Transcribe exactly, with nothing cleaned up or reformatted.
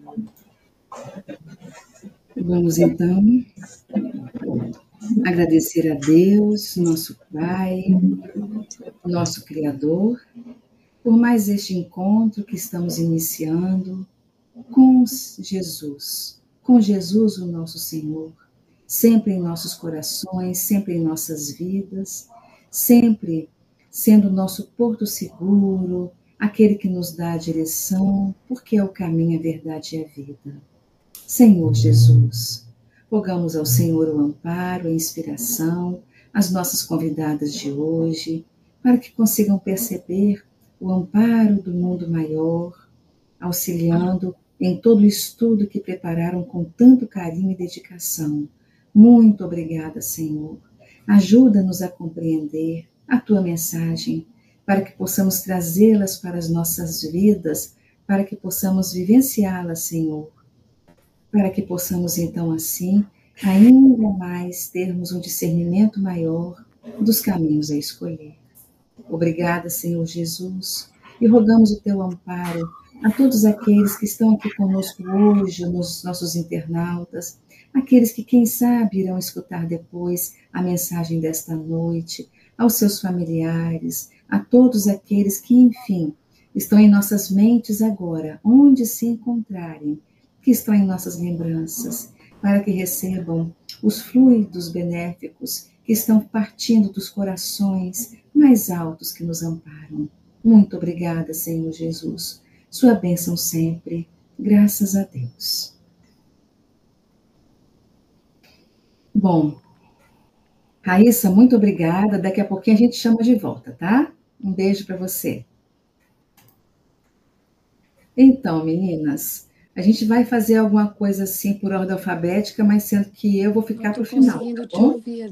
Vamos, então, agradecer a Deus, nosso Pai, nosso Criador, por mais este encontro que estamos iniciando com Jesus, com Jesus, o nosso Senhor, sempre em nossos corações, sempre em nossas vidas, sempre sendo nosso porto seguro, aquele que nos dá a direção, porque é o caminho, a verdade e a vida. Senhor Jesus, rogamos ao Senhor o amparo, a inspiração, as nossas convidadas de hoje, para que consigam perceber o amparo do mundo maior, auxiliando em todo o estudo que prepararam com tanto carinho e dedicação. Muito obrigada, Senhor. Ajuda-nos a compreender a Tua mensagem, para que possamos trazê-las para as nossas vidas, para que possamos vivenciá-las, Senhor, para que possamos, então, assim, ainda mais termos um discernimento maior dos caminhos a escolher. Obrigada, Senhor Jesus, e rogamos o Teu amparo a todos aqueles que estão aqui conosco hoje, nos nossos internautas, aqueles que, quem sabe, irão escutar depois a mensagem desta noite, aos seus familiares, a todos aqueles que, enfim, estão em nossas mentes agora, onde se encontrarem, que estão em nossas lembranças, para que recebam os fluidos benéficos que estão partindo dos corações mais altos que nos amparam. Muito obrigada, Senhor Jesus. Sua bênção sempre. Graças a Deus. Bom, Raíssa, muito obrigada. Daqui a pouquinho a gente chama de volta, tá? Um beijo para você. Então, meninas, a gente vai fazer alguma coisa assim por ordem alfabética, mas sendo que eu vou ficar para o final, tá bom?